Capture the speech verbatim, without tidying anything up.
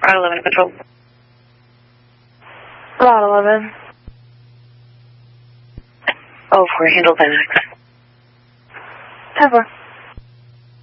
Route eleven control. Route eleven. Oh, four, handle ten X. ten four.